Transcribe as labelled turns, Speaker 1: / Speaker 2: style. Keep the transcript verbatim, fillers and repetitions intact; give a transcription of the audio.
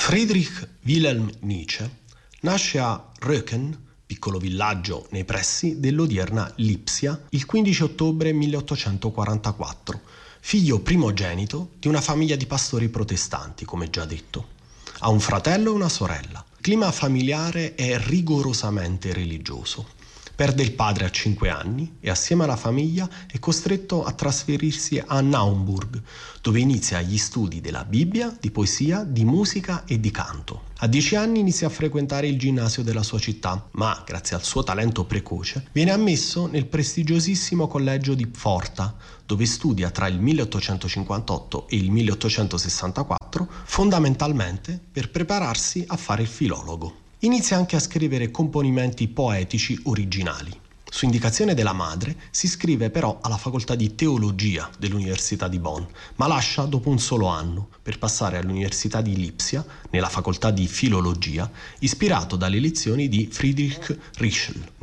Speaker 1: Friedrich Wilhelm Nietzsche nasce a Röcken, piccolo villaggio nei pressi dell'odierna Lipsia, il quindici ottobre milleottocentoquarantaquattro, figlio primogenito di una famiglia di pastori protestanti, come già detto. Ha un fratello e una sorella. Il clima familiare è rigorosamente religioso. Perde il padre a cinque anni e assieme alla famiglia è costretto a trasferirsi a Naumburg, dove inizia gli studi della Bibbia, di poesia, di musica e di canto. A dieci anni inizia a frequentare il ginnasio della sua città, ma grazie al suo talento precoce viene ammesso nel prestigiosissimo collegio di Pforta, dove studia tra il milleottocentocinquantotto e il milleottocentosessantaquattro, fondamentalmente per prepararsi a fare il filologo. Inizia anche a scrivere componimenti poetici originali. Su indicazione della madre si iscrive però alla facoltà di teologia dell'Università di Bonn, ma lascia dopo un solo anno per passare all'Università di Lipsia, nella facoltà di filologia, ispirato dalle lezioni di Friedrich Ritschl.